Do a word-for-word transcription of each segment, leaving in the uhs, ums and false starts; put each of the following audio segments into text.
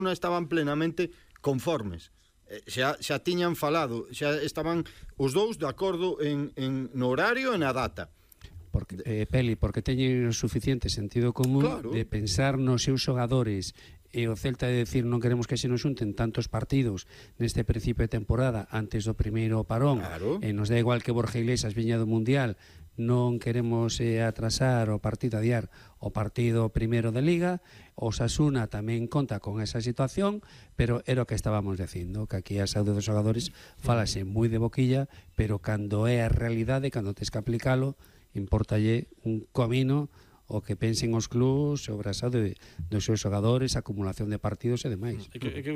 estaban plenamente conformes. Xa, xa tiñan falado, xa estaban os dous de acordo en, en, no horario e na data. Porque, eh, Peli, porque teñen suficiente sentido común, claro, de pensar nos seus xogadores e o Celta de decir non queremos que se nos xunten tantos partidos neste principio de temporada antes do primeiro parón, claro, e nos dá igual que Borja Iglesias viña do Mundial, non queremos eh, atrasar o partido, adiar o partido primeiro de Liga. O Osasuna tamén conta con esa situación, pero era o que estábamos dicindo, que aquí a saúde dos xogadores falase moi de boquilla, pero cando é a realidade, cando tens que aplicalo, importalle un comino o que pensen os clubs sobre a saúde dos seus xogadores, acumulación de partidos e demais. É que, é que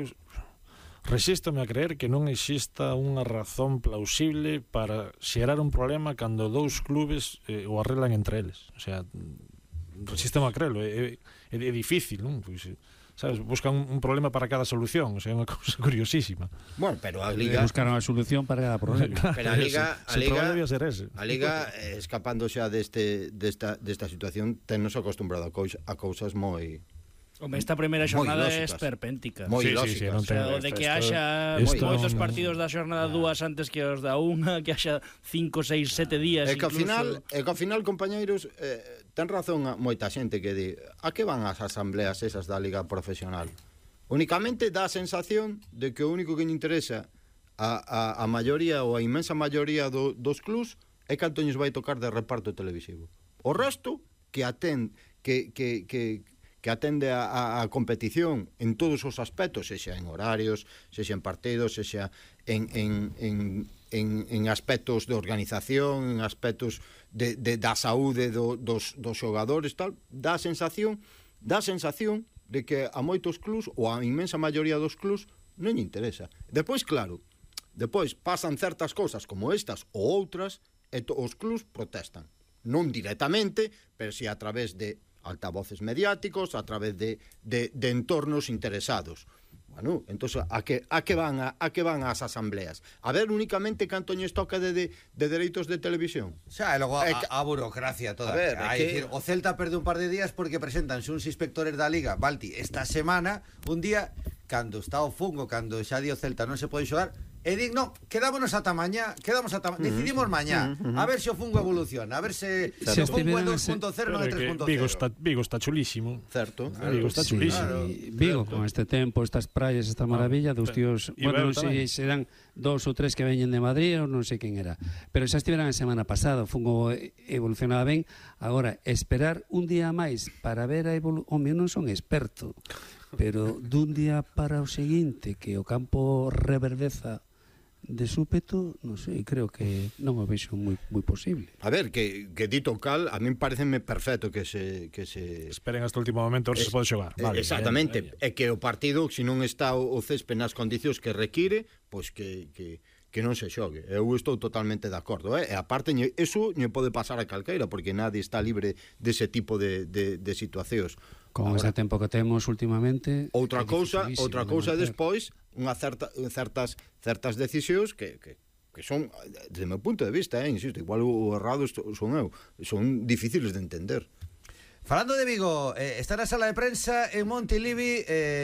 resístome a creer que non exista unha razón plausible para xerar un problema cando dous clubes eh, o arreglan entre eles. O sea, resístome a creerlo, é, é, é difícil, non? Pois, sabes, buscan un, un problema para cada solución, o sea, é unha cousa curiosísima. Bueno, pero a Liga buscaron a solución para cada problema. Pero a Liga, a Liga, ser ese. a Liga eh, escapando xa deste desta desta situación, tennos acostumbrado a, cousa, a cousas moi Home, esta primeira xornada é esperpéntica. Moi sí, lógicas. Sí, sí, non o sea, o de que haxa moitos partidos da xornada dúas antes que os da unha, que haxa cinco, seis, sete días. É que ao incluso... final, é que ao final, compañeiros, eh, ten razón a moita xente que di, a que van as asambleas esas da Liga Profesional? Únicamente dá a sensación de que o único que lle interesa a, a, a maioría ou a inmensa maioría do, dos clubs é canto lles vai tocar de reparto televisivo. O resto, que atén, que, que, que que atende a, a, a competición en todos os aspectos, sexa en horarios, sexa en partidos, sexa en, en, en, en, en aspectos de organización, en aspectos de, de, da saúde do, dos, dos xogadores, tal, dá a sensación, dá a sensación de que a moitos clubs, ou a inmensa maioría dos clubs, non lle interesa. Depois, claro, depois pasan certas cousas como estas ou outras, e to, os clubs protestan. Non directamente, pero si a través de altavoces mediáticos, a través de, de, de entornos interesados. Bueno, entonces, a que, a que van a, a que van as asambleas? A ver únicamente canto ñes toca de, de, de dereitos de televisión. Xa, e logo a, a burocracia toda. A ver, a que... decir, o Celta perde un par de días porque presentanse uns inspectores da Liga, Balti, esta semana, un día, cando está o fungo, cando xa di o Celta non se pode xogar, e dic, no, quedámonos ata mañá, quedamos ata mañá, decidimos mañá, a ver se o fungo evoluciona, a ver se o fungo é dos punto cero, non é tres punto cero. Vigo está, Vigo está chulísimo. Certo. Claro, Vigo está sí, chulísimo. Sí. Vigo, certo, con este tempo, estas praias, esta maravilla, dos tíos, bueno, non sei, serán dous ou tres que veñen de Madrid, ou non sei quen era, pero xa estiveran a semana pasada, o fungo evolucionaba ben. Agora, esperar un día máis para ver a evolución, home, non son experto, pero dun día para o seguinte, que o campo reverdeza de súpeto, non sei, creo que non o vexo moi moi posible. A ver, que, que dito cal, a min pareceme perfecto que se que se esperen hasta o último momento a ver se pode xogar. Vale, exactamente, é que o partido, se non está o, o césped nas condicións que require, pois que, que, que non se xogue. Eu estou totalmente de acordo, eh? E aparte, eso non pode pasar a calqueira, porque nadie está libre dese tipo de, de, de situacións. Con ese tempo que temos últimamente. Outra cousa, outra cousa é despois unha certa, certas certas decisións que, que, que son, desde o meu punto de vista, eh, insisto, igual o errado son eu, son difíciles de entender. Falando de Vigo, eh, está na sala de prensa en Montilivi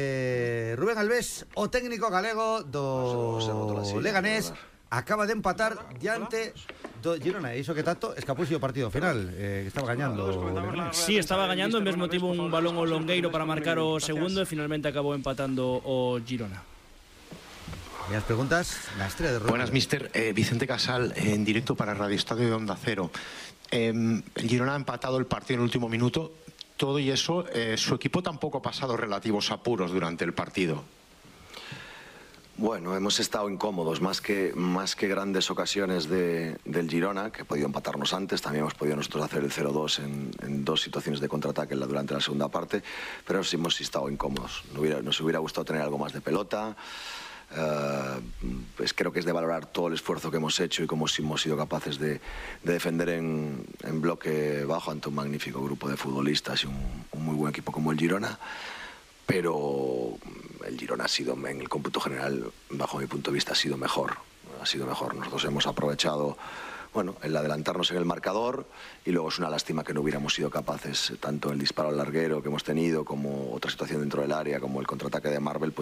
eh, Rubén Albés, o técnico galego do Leganés, acaba de empatar diante do Girona, e iso que tanto escapuxe o partido final, eh, que estaba gañando. Sí, estaba gañando, en mesmo tivo un balón ao longueiro para marcar o segundo e finalmente acabou empatando o Girona. Y las preguntas, la estrella de Rubén. Buenas, mister. Eh, Vicente Casal, eh, en directo para Radio Estadio de Onda Cero. Eh, el Girona ha empatado el partido en el último minuto. Todo y eso, eh, su equipo tampoco ha pasado relativos apuros durante el partido. Bueno, hemos estado incómodos, más que, más que grandes ocasiones de, del Girona, que ha podido empatarnos antes, también hemos podido nosotros hacer el cero dos en, en dos situaciones de contraataque durante la segunda parte, pero sí hemos estado incómodos. Nos hubiera, nos hubiera gustado tener algo más de pelota. Uh, pues creo que es de valorar todo el esfuerzo que hemos hecho y cómo hemos sido capaces de, de defender en, en bloque bajo ante un magnífico grupo de futbolistas y un, un muy buen equipo como el Girona, pero el Girona ha sido, en el cómputo general, bajo mi punto de vista, ha sido mejor, ha sido mejor. Nosotros hemos aprovechado bueno, el adelantarnos en el marcador, y luego es una lástima que no hubiéramos sido capaces, tanto el disparo al larguero que hemos tenido como otra situación dentro del área, como el contraataque de Marvel, pues